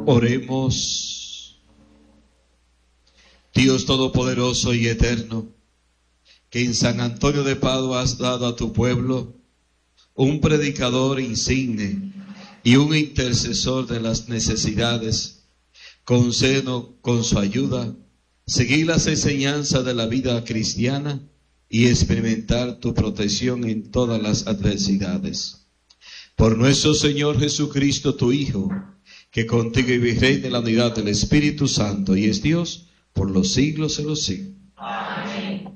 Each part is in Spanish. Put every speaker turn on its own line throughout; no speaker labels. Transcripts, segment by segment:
Oremos. Dios Todopoderoso y Eterno, que en San Antonio de Padua has dado a tu pueblo un predicador insigne y un intercesor de las necesidades, concédenos con su ayuda seguir las enseñanzas de la vida cristiana y experimentar tu protección en todas las adversidades. Por nuestro Señor Jesucristo, tu Hijo, que contigo vive y reina en la unidad del Espíritu Santo y es Dios por los siglos de los siglos.
Amén.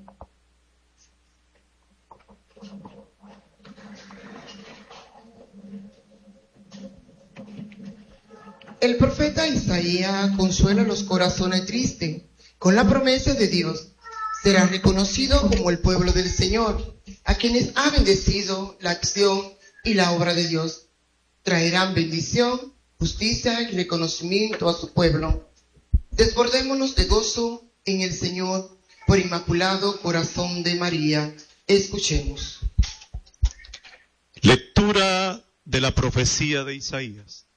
El profeta Isaías consuela los corazones tristes con la promesa de Dios. Será reconocido como el pueblo del Señor, a quienes ha bendecido la acción y la obra de Dios. Traerán bendición, justicia y reconocimiento a su pueblo. Desbordémonos de gozo en el Señor por Inmaculado Corazón de María. Escuchemos.
Lectura de la profecía de Isaías.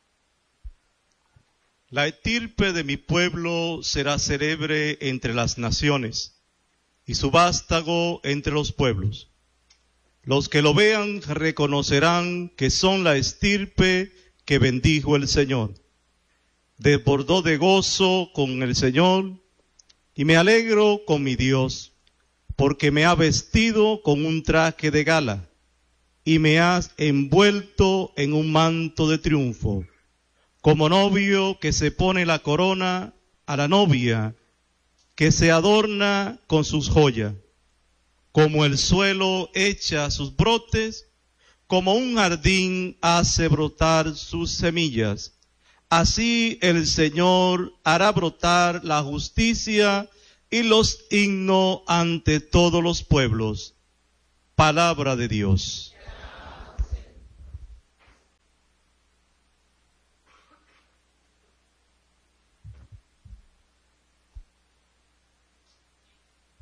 La estirpe de mi pueblo será célebre entre las naciones, y su vástago entre los pueblos. Los que lo vean reconocerán que son la estirpe que bendijo el Señor. Desbordó de gozo con el Señor, y me alegro con mi Dios, porque me ha vestido con un traje de gala, y me has envuelto en un manto de triunfo, como novio que se pone la corona a la novia, que se adorna con sus joyas, como el suelo echa sus brotes, como un jardín hace brotar sus semillas. Así el Señor hará brotar la justicia y los himnos ante todos los pueblos. Palabra de Dios.